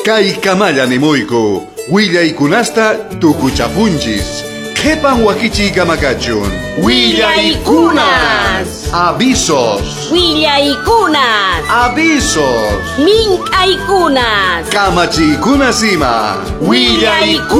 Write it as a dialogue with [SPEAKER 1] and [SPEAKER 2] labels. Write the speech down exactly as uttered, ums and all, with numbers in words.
[SPEAKER 1] Kay kamalla nimuyku, willaykunasta tukuchapunchis. Qhipan wakichiy kamakachun.
[SPEAKER 2] Willaykunas.
[SPEAKER 1] Avisos.
[SPEAKER 2] Willaykunas.
[SPEAKER 1] Avisos.
[SPEAKER 2] Mink'aykunas.
[SPEAKER 1] Kamachiykunas ima.
[SPEAKER 2] Willaykunas.